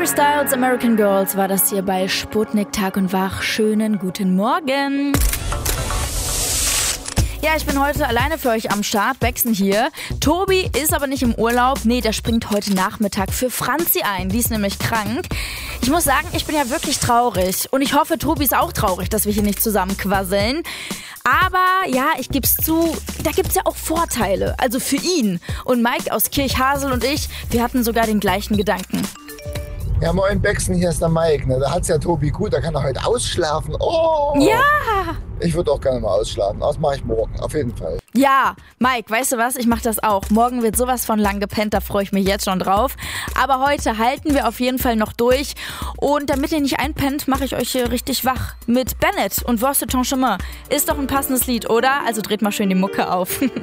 Harry Styles, American Girls war das hier bei Sputnik Tag und Wach. Schönen guten Morgen. Ja, ich bin heute alleine für euch am Start, Bexen hier. Tobi ist aber nicht im Urlaub. Nee, der springt heute Nachmittag für Franzi ein. Die ist nämlich krank. Ich muss sagen, ich bin ja wirklich traurig. Und ich hoffe, Tobi ist auch traurig, dass wir hier nicht zusammen quasseln. Aber ja, ich geb's zu, da gibt's ja auch Vorteile. Also für ihn. Und Mike aus Kirchhasel und ich, wir hatten sogar den gleichen Gedanken. Ja, moin Bexen, hier ist der Mike. Ne? Da hat's ja Tobi gut, da kann er heute ausschlafen. Oh! Ja! Ich würde auch gerne mal ausschlafen. Das mache ich morgen, auf jeden Fall. Ja, Mike, weißt du was? Ich mache das auch. Morgen wird sowas von lang gepennt, da freue ich mich jetzt schon drauf. Aber heute halten wir auf jeden Fall noch durch. Und damit ihr nicht einpennt, mache ich euch hier richtig wach. Mit Bennett und Voice de ton chemin. Ist doch ein passendes Lied, oder? Also dreht mal schön die Mucke auf.